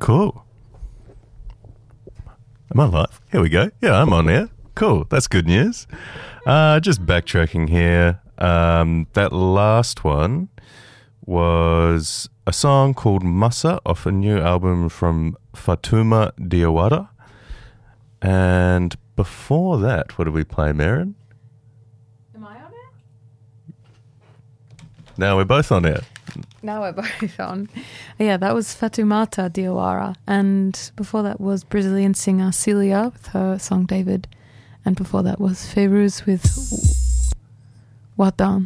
Cool. Am I live? Here we go. Yeah, I'm on air. Cool. That's good news. Just backtracking here. That last one was a song called Masa off a new album from Fatuma Diawara. And before that, what did we play, Maren? Am I on air? Now we're both on air. Now we're both on. Yeah, that was Fatoumata Diawara. And before that was Brazilian singer Celia with her song David. And before that was Feiruz with Wadan.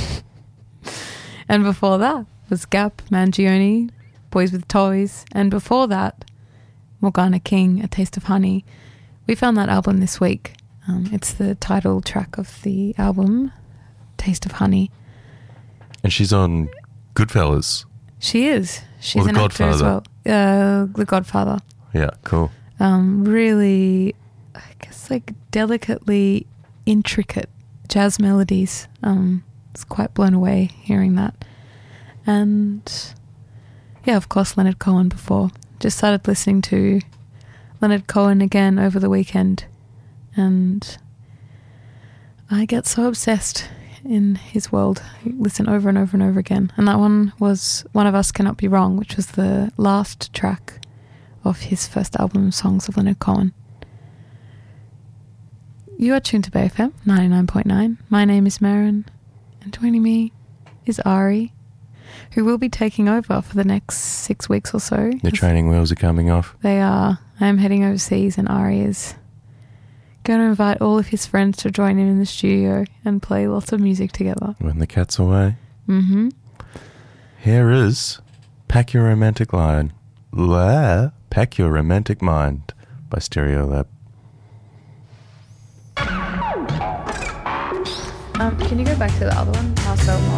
And before that was Gap, Mangione, Boys with Toys. And before that, Morgana King, A Taste of Honey. We found that album this week. It's the title track of the album, Taste of Honey. And she's on Goodfellas. She is. She's The an actor as well. The Godfather. Yeah, cool. Really, I guess, like delicately intricate jazz melodies. It's quite blown away hearing that. And yeah, of course, Leonard Cohen before. Just started listening to Leonard Cohen again over the weekend. And I get so obsessed in his world. I listen over and over and over again. And that one was One of Us Cannot Be Wrong, which was the last track of his first album, Songs of Leonard Cohen. You are tuned to Bay FM 99.9. My name is Maren, and joining me is Ari, who will be taking over for the next 6 weeks or so. The training wheels are coming off. They are. I'm heading overseas, and Ari is going to invite all of his friends to join in the studio and play lots of music together. When the cat's away. Mm-hmm. Here is Pack Your Romantic Line. Pack Your Romantic Mind by Stereolab. Can you go back to the other one? House Felt More?